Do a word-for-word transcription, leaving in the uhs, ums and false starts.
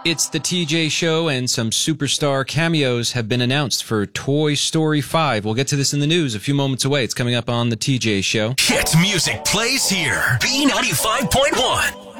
It's the T J Show, and some superstar cameos have been announced for Toy Story five. We'll get to this in the news a few moments away. It's coming up on the T J Show. Hit music plays here. B ninety-five point one.